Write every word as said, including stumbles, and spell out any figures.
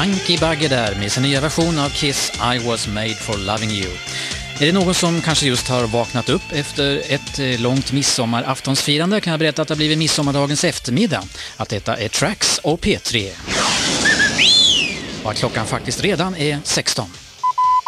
Funky Bugger där med sin nya version av Kiss I Was Made For Loving You. Är det någon som kanske just har vaknat upp efter ett långt midsommaraftonsfirande kan jag berätta att det har blivit midsommardagens eftermiddag. Att detta är Tracks och P tre. Och att klockan faktiskt redan är sexton.